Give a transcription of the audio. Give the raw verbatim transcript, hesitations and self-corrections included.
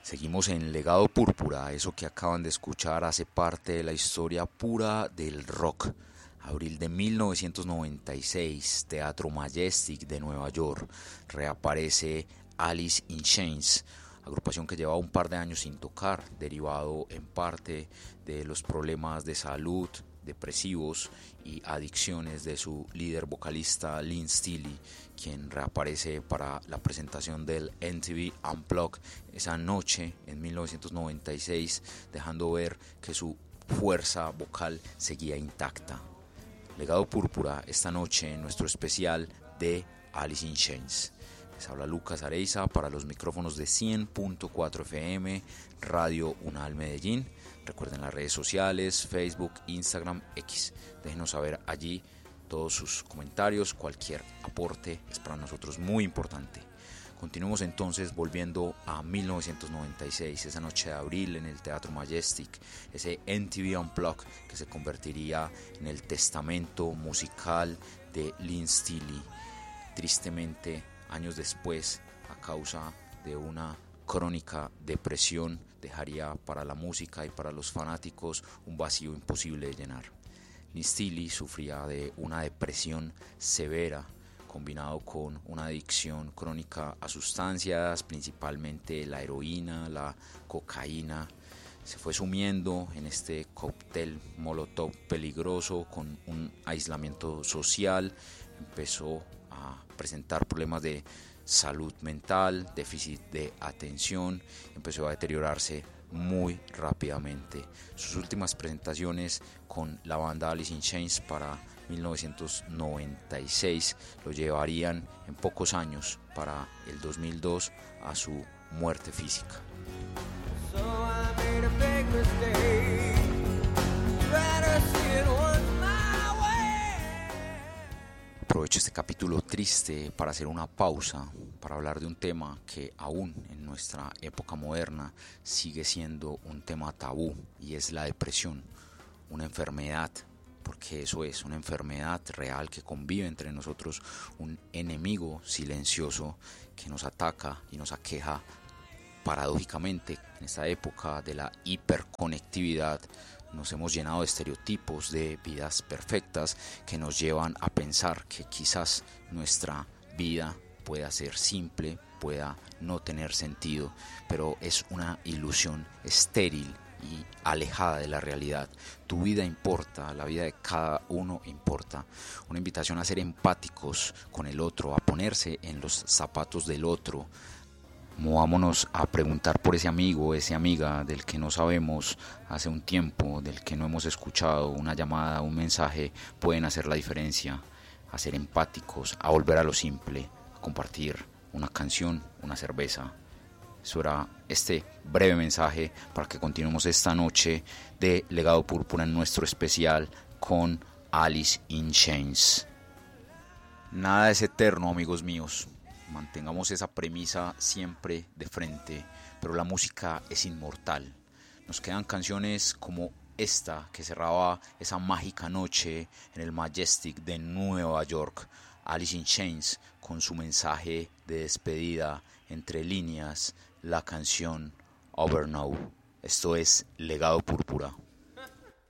Seguimos en Legado Púrpura, eso que acaban de escuchar hace parte de la historia pura del rock. Abril de mil novecientos noventa y seis, Teatro Majestic de Nueva York, reaparece Alice in Chains, agrupación que llevaba un par de años sin tocar, derivado en parte de los problemas de salud, depresivos y adicciones de su líder vocalista Lynn Stilly, quien reaparece para la presentación del M T V Unplugged esa noche en mil novecientos noventa y seis, dejando ver que su fuerza vocal seguía intacta. Legado Púrpura esta noche en nuestro especial de Alice in Chains. Les habla Lucas Areiza para los micrófonos de cien punto cuatro F M, Radio Unal Medellín. Recuerden las redes sociales, Facebook, Instagram, X. Déjenos saber allí todos sus comentarios, cualquier aporte es para nosotros muy importante. Continuemos entonces volviendo a mil novecientos noventa y seis, esa noche de abril en el Teatro Majestic, ese M T V Unplugged que se convertiría en el testamento musical de Lynn Stilly. Tristemente, años después, a causa de una crónica depresión, dejaría para la música y para los fanáticos un vacío imposible de llenar. Lynn Stilly sufría de una depresión severa, combinado con una adicción crónica a sustancias, principalmente la heroína, la cocaína. Se fue sumiendo en este cóctel molotov peligroso con un aislamiento social, empezó a presentar problemas de salud mental, déficit de atención, empezó a deteriorarse muy rápidamente. Sus últimas presentaciones con la banda Alice in Chains para mil novecientos noventa y seis lo llevarían en pocos años para el dos mil dos a su muerte física. So I made a big mistake, better see it once my way. Aprovecho este capítulo triste para hacer una pausa, para hablar de un tema que aún en nuestra época moderna sigue siendo un tema tabú, y es la depresión, una enfermedad, porque eso es una enfermedad real que convive entre nosotros, un enemigo silencioso que nos ataca y nos aqueja. Paradójicamente, en esta época de la hiperconectividad, nos hemos llenado de estereotipos de vidas perfectas que nos llevan a pensar que quizás nuestra vida pueda ser simple, pueda no tener sentido, pero es una ilusión estéril y alejada de la realidad. Tu vida importa, la vida de cada uno importa. Una invitación a ser empáticos con el otro, a ponerse en los zapatos del otro. Movámonos a preguntar por ese amigo, esa amiga del que no sabemos hace un tiempo, del que no hemos escuchado. Una llamada, un mensaje pueden hacer la diferencia. A ser empáticos, a volver a lo simple, a compartir una canción, una cerveza. Eso era este breve mensaje para que continuemos esta noche de Legado Púrpura en nuestro especial con Alice in Chains. Nada es eterno, amigos míos. Mantengamos esa premisa siempre de frente, pero la música es inmortal. Nos quedan canciones como esta que cerraba esa mágica noche en el Majestic de Nueva York, Alice in Chains, con su mensaje de despedida, entre líneas, la canción Over Now. Esto es Legado Púrpura.